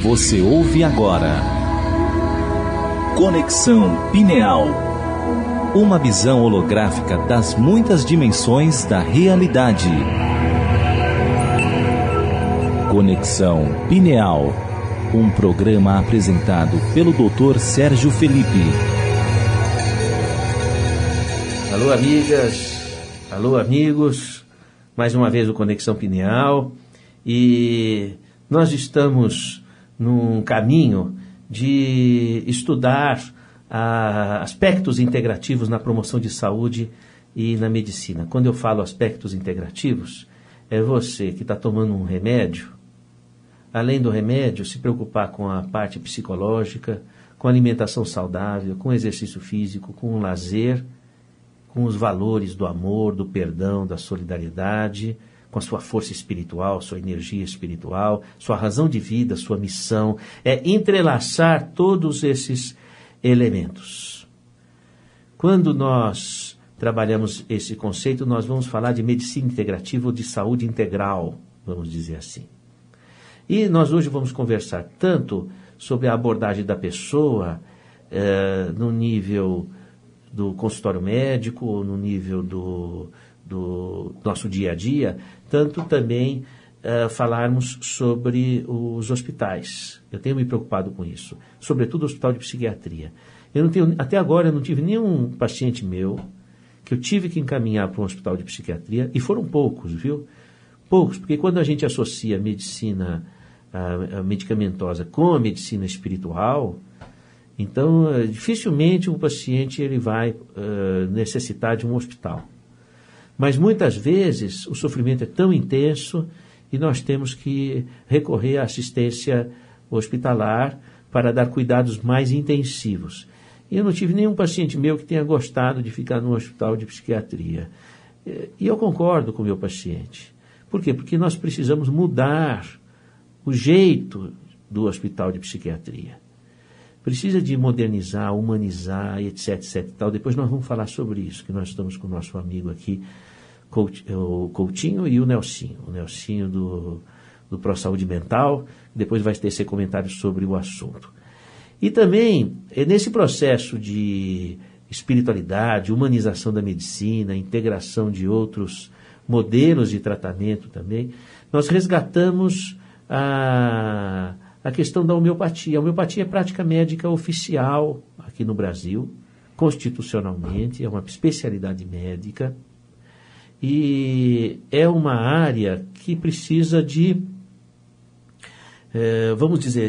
Você ouve agora Conexão Pineal, uma visão holográfica das muitas dimensões da realidade. Conexão Pineal, um programa apresentado pelo Dr. Sérgio Felipe. Alô, amigas, alô, amigos, mais uma vez o Conexão Pineal, e nós estamos num caminho de estudar aspectos integrativos na promoção de saúde e na medicina. Quando eu falo aspectos integrativos, é você que está tomando um remédio, além do remédio, se preocupar com a parte psicológica, com alimentação saudável, com exercício físico, com o lazer, com os valores do amor, do perdão, da solidariedade, com a sua força espiritual, sua energia espiritual, sua razão de vida, sua missão. É entrelaçar todos esses elementos. Quando nós trabalhamos esse conceito, nós vamos falar de medicina integrativa ou de saúde integral, vamos dizer assim. E nós hoje vamos conversar tanto sobre a abordagem da pessoa no nível do consultório médico, no nível do nosso dia a dia, tanto também falarmos sobre os hospitais. Eu tenho me preocupado com isso, sobretudo o hospital de psiquiatria. Até agora eu não tive nenhum paciente meu que eu tive que encaminhar para um hospital de psiquiatria, e foram poucos, viu? Poucos, porque quando a gente associa a medicina medicamentosa com a medicina espiritual, então dificilmente um paciente ele vai necessitar de um hospital. Mas muitas vezes o sofrimento é tão intenso e nós temos que recorrer à assistência hospitalar para dar cuidados mais intensivos. E eu não tive nenhum paciente meu que tenha gostado de ficar no hospital de psiquiatria. E eu concordo com o meu paciente. Por quê? Porque nós precisamos mudar o jeito do hospital de psiquiatria. Precisa de modernizar, humanizar, etc, etc e tal. Depois nós vamos falar sobre isso, que nós estamos com o nosso amigo aqui, o Coutinho e o Nelsinho. O Nelsinho do Pro Saúde Mental, depois vai ter esse comentário sobre o assunto. E também, nesse processo de espiritualidade, humanização da medicina, integração de outros modelos de tratamento também, nós resgatamos a questão da homeopatia. A homeopatia é prática médica oficial aqui no Brasil, constitucionalmente, é uma especialidade médica e é uma área que precisa de, vamos dizer,